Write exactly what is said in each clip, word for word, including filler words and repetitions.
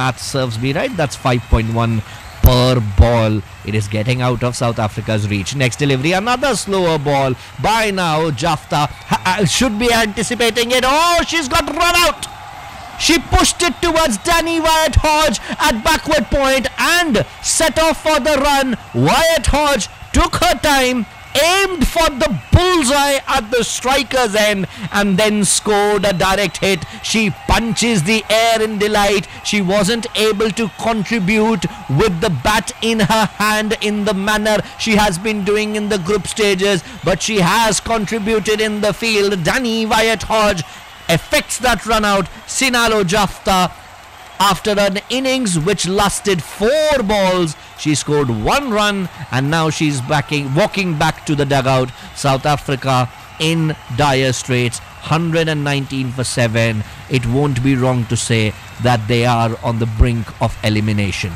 math serves me right, that's five point one per ball. It is getting out of South Africa's reach. Next delivery, another slower ball. By now, Jafta ha- should be anticipating it. Oh, she's got run out. She pushed it towards Danny Wyatt Hodge at backward point and set off for the run. Wyatt Hodge took her time, aimed for the bullseye at the striker's end and then scored a direct hit. She punches the air in delight. She wasn't able to contribute with the bat in her hand in the manner she has been doing in the group stages, but she has contributed in the field. Danny Wyatt Hodge effects that run out. Sinalo Jafta, after an innings which lasted four balls, she scored one run and now she's backing, walking back to the dugout. South Africa in dire straits, one hundred nineteen for seven. It won't be wrong to say that they are on the brink of elimination.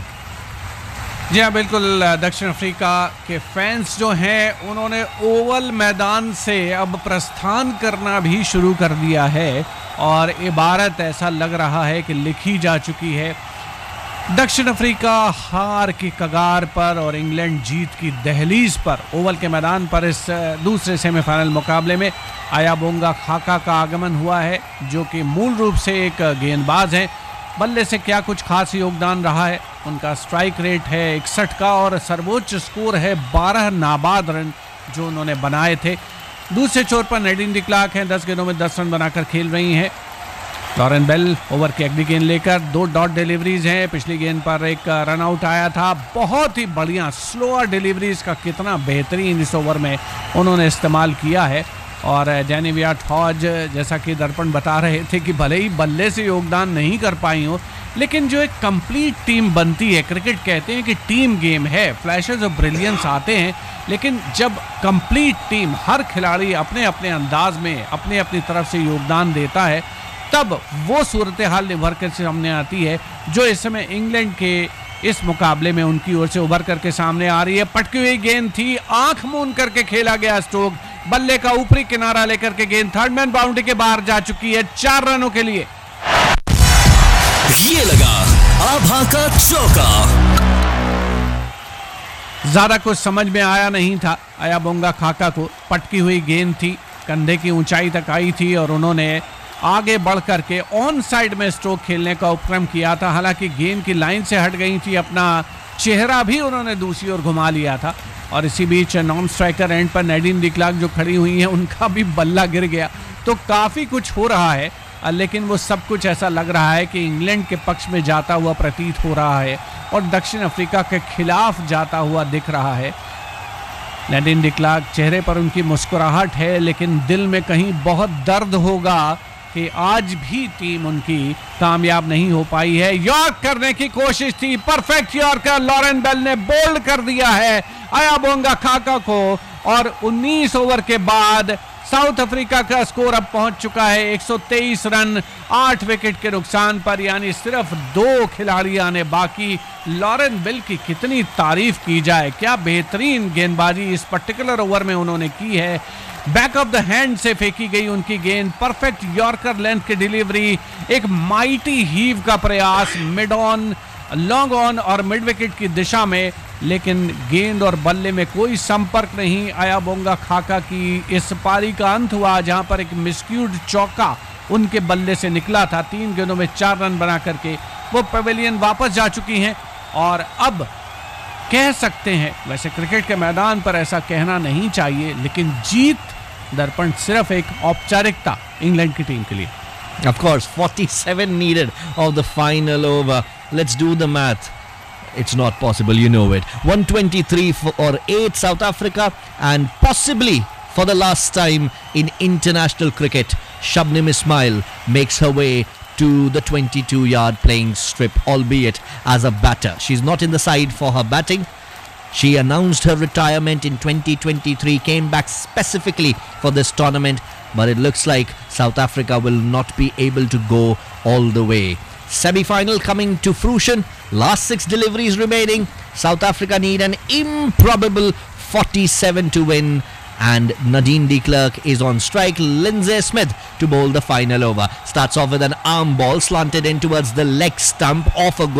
जी हाँ बिल्कुल, दक्षिण Africa के fans जो हैं उन्होंने Oval मैदान से अब प्रस्थान करना भी शुरू कर दिया है और इबारत ऐसा लग रहा है कि लिखी जा चुकी है। दक्षिण अफ्रीका हार की कगार पर और इंग्लैंड जीत की दहलीज पर ओवल के मैदान पर इस दूसरे सेमीफाइनल मुकाबले में अयाबोंगा खाका का आगमन हुआ है, जो कि मूल रूप से एक गेंदबाज हैं। बल्ले से क्या कुछ खास योगदान रहा है, उनका स्ट्राइक रेट है इकसठ का और सर्वोच्च स्कोर है बारह नाबाद रन जो उन्होंने बनाए थे। दूसरे छोर पर नैडिन डी क्लार्क हैं, दस गेंदों में दस रन बनाकर खेल रही हैं। लॉरेन बेल ओवर की अगली गेंद लेकर दो डॉट डिलीवरीज हैं। पिछली गेंद पर एक रन आउट आया था। बहुत ही बढ़िया स्लोअर डिलीवरीज का कितना बेहतरीन इस ओवर में उन्होंने इस्तेमाल किया है। और डैनी वियाट हॉज, जैसा कि दर्पण बता रहे थे कि भले ही बल्ले से योगदान नहीं कर पाई हो, लेकिन जो एक कंप्लीट टीम बनती है, क्रिकेट कहते हैं कि टीम गेम है, फ्लैशेस ऑफ ब्रिलियंस आते हैं, लेकिन जब कंप्लीट टीम हर खिलाड़ी अपने अपने अंदाज में अपने अपनी तरफ से योगदान देता है, तब वो सूरत हाल निभर कर सामने आती है जो इस समय इंग्लैंड के इस मुकाबले में उनकी ओर से उभर करके सामने आ रही है। पटकी हुई गेंद थी, आंख मूंद करके खेला गया स्ट्रोक, बल्ले का ऊपरी किनारा लेकर के गेंद थर्ड मैन बाउंड्री के बाहर जा चुकी है चार रनों के लिए। ये लगा आभा का चौका। ज्यादा कुछ समझ में आया नहीं था अयाबोंगा खाका को। पटकी हुई गेंद थी, कंधे की ऊंचाई तक आई थी और उन्होंने आगे बढ़ करके ऑन साइड में स्ट्रोक खेलने का उपक्रम किया था। हालांकि गेंद की लाइन से हट गई थी, अपना चेहरा भी उन्होंने दूसरी ओर घुमा लिया था। और इसी बीच नॉन स्ट्राइकर एंड पर नैडिन डी क्लार्क जो खड़ी हुई हैं, उनका भी बल्ला गिर गया। तो काफ़ी कुछ हो रहा है, लेकिन वो सब कुछ ऐसा लग रहा है कि इंग्लैंड के पक्ष में जाता हुआ प्रतीत हो रहा है और दक्षिण अफ्रीका के खिलाफ जाता हुआ दिख रहा है। नैडिन डी क्लार्क, चेहरे पर उनकी मुस्कुराहट है, लेकिन दिल में कहीं बहुत दर्द होगा कि आज भी टीम उनकी कामयाब नहीं हो पाई है। यॉर्क करने की कोशिश थी, परफेक्ट यॉर्कर लॉरेन बेल ने बोल्ड कर दिया है अयाबोंगा खाका को और उन्नीस ओवर के बाद साउथ अफ्रीका का स्कोर अब पहुंच चुका है एक सौ तेईस रन, आठ विकेट के नुकसान पर, यानी सिर्फ दो खिलाड़ी आने बाकी। लॉरेन बेल की कितनी तारीफ की जाए, क्या बेहतरीन गेंदबाजी इस पर्टिकुलर ओवर में उन्होंने की है। बैक ऑफ द हैंड से फेंकी गई उनकी गेंद, परफेक्ट यॉर्कर लेंथ की डिलीवरी, एक माइटी हीव का प्रयास मिड ऑन, लॉन्ग ऑन और मिड विकेट की दिशा में, लेकिन गेंद और बल्ले में कोई संपर्क नहीं। अयाबोंगा खाका की इस पारी का अंत हुआ जहां पर एक मिसक्यूड चौका उनके बल्ले से निकला था। तीन गेंदों में चार रन बना करके वो पवेलियन वापस जा चुकी हैं और अब कह सकते हैं, वैसे क्रिकेट के मैदान पर ऐसा कहना नहीं चाहिए, लेकिन जीत दर्पण सिर्फ एक औपचारिकता इंग्लैंड की टीम के लिए। Of course, forty-seven needed of the final over. Let's do the math. It's not possible, you know it. one twenty-three for eight South Africa, and possibly for the last time in international cricket, Shabnim Ismail makes her way to the twenty-two yard playing strip, albeit as a batter. She's not in the side for her batting. She announced her retirement in twenty twenty-three, came back specifically for this tournament, but it looks like South Africa will not be able to go all the way. Semi-final coming to fruition, last six deliveries remaining. South Africa need an improbable forty-seven to win, and Nadine de Klerk is on strike. Lindsay Smith to bowl the final over. Starts off with an arm ball slanted in towards the leg stump off a